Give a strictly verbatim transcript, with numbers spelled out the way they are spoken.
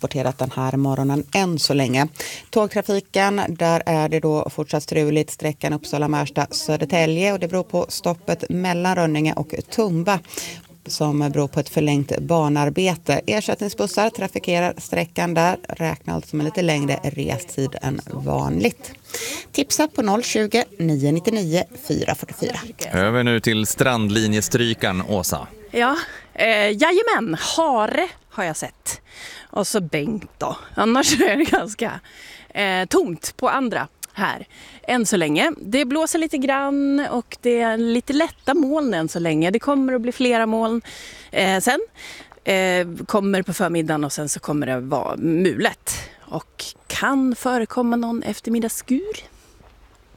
rapporterat den här morgonen än så länge. Tågtrafiken, där är det då fortsatt struligt, sträckan Uppsala-Märsta-Södertälje, och det beror på stoppet mellan Rönninge och Tumba som beror på ett förlängt banarbete. Ersättningsbussar trafikerar sträckan där, räknar alltså med lite längre restid än vanligt. Tipsa på noll tjugo, nio nio nio, fyra fyra fyra. Över nu till strandlinjestrykaren, Åsa. Ja, eh, jajamän, hare har jag sett. Och så Bengt då. Annars är det ganska eh, tomt på andra här än så länge. Det blåser lite grann och det är lite lätta moln än så länge. Det kommer att bli flera moln eh, sen. Eh, kommer på förmiddagen och sen så kommer det vara mulet. Och kan förekomma någon eftermiddagsskur.